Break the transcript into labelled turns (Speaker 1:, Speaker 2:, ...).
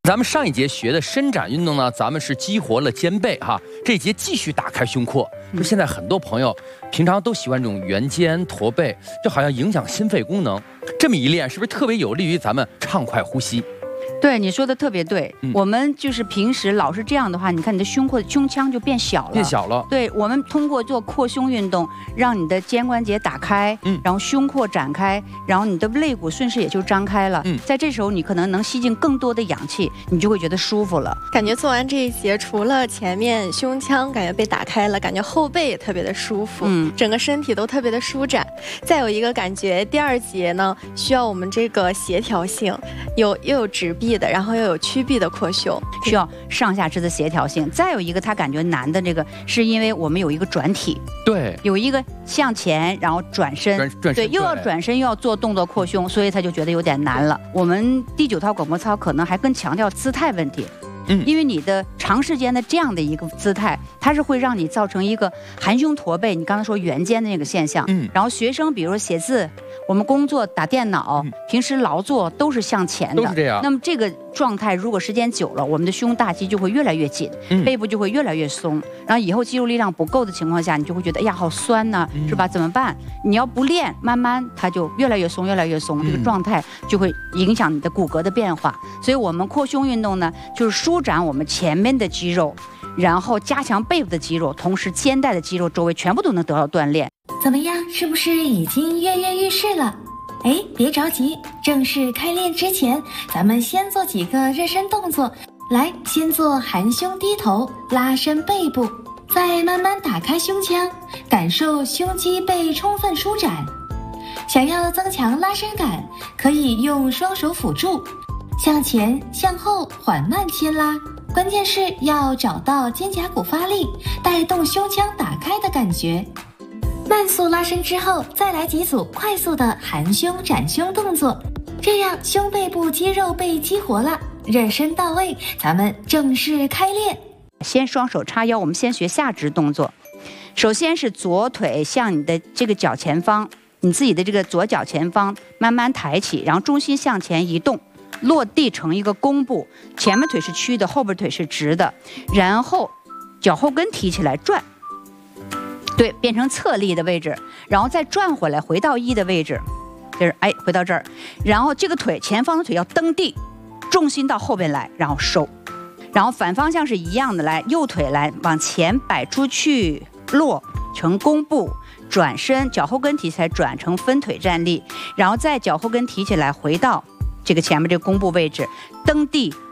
Speaker 1: 咱们上一节学的伸展运动呢，咱们是激活了肩背哈，这一节继续打开胸廓。就现在很多朋友平常都喜欢这种圆肩驼背，就好像影响心肺功能。这么一练，是不是特别有利于咱们畅快呼吸？
Speaker 2: 对，你说的特别对。我们就是平时老是这样的话，你看你的胸腔就变小了。
Speaker 1: 变小了。
Speaker 2: 对，我们通过做扩胸运动，让你的肩关节打开，然后胸廓展开，然后你的肋骨顺势也就张开了。在这时候你可能能吸进更多的氧气，你就会觉得舒服了。
Speaker 3: 感觉做完这一节，除了前面胸腔感觉被打开了，感觉后背也特别的舒服，整个身体都特别的舒展。再有一个感觉，第二节呢需要我们这个协调性，又有直臂的，然后又有曲臂的扩胸，
Speaker 2: 需要上下肢的协调性。再有一个他感觉难的这个，是因为我们有一个转体，
Speaker 1: 对，
Speaker 2: 有一个向前然后转身，对，又要转身又要做动作扩胸，所以他就觉得有点难了。我们第9套广播操可能还更强调姿态问题。因为你的长时间的这样的一个姿态，它是会让你造成一个含胸驼背，你刚才说圆肩的那个现象。然后学生比如说写字，我们工作打电脑，平时劳作都是向前的，
Speaker 1: 都是这样。那
Speaker 2: 么这个状态如果时间久了，我们的胸大肌就会越来越紧，背部就会越来越松，然后以后肌肉力量不够的情况下，你就会觉得哎呀好酸呐，是吧？怎么办？你要不练，慢慢它就越来越松，越来越松，这个状态就会影响你的骨骼的变化。所以我们扩胸运动呢，就是舒展我们前面的肌肉，然后加强背部的肌肉，同时肩带的肌肉周围全部都能得到锻炼。
Speaker 4: 怎么样？是不是已经跃跃欲试了？哎，别着急，正式开练之前，咱们先做几个热身动作。来，先做含胸低头，拉伸背部，再慢慢打开胸腔，感受胸肌被充分舒展。想要增强拉伸感，可以用双手辅助，向前向后缓慢牵拉，关键是要找到肩胛骨发力，带动胸腔打开的感觉。慢速拉伸之后，再来几组快速的含胸展胸动作，这样胸背部肌肉被激活了，热身到位，咱们正式开练。
Speaker 2: 先双手叉腰，我们先学下肢动作。首先是左腿向你的这个脚前方，你自己的这个左脚前方慢慢抬起，然后重心向前移动，落地成一个弓步，前面腿是曲的，后边腿是直的，然后脚后跟提起来转，对，变成侧立的位置，然后再转回来，回到1的位置，就是哎，回到这儿，然后这个腿前方的腿要蹬地，重心到后边来，然后收，然后反方向是一样的，来，右腿来往前摆出去，落成弓步，转身，脚后跟提起来，转成分腿站立，然后再脚后跟提起来，回到这个前面这个弓步位置，蹬地